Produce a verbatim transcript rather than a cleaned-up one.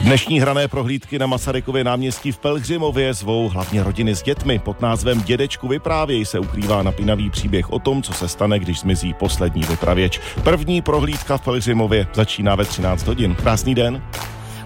Dnešní hrané prohlídky na Masarykově náměstí v Pelhřimově zvou hlavně rodiny s dětmi. Pod názvem Dědečku vyprávěj se ukrývá napínavý příběh o tom, co se stane, když zmizí poslední vypravěč. První prohlídka v Pelhřimově začíná ve třináct hodin. Krásný den.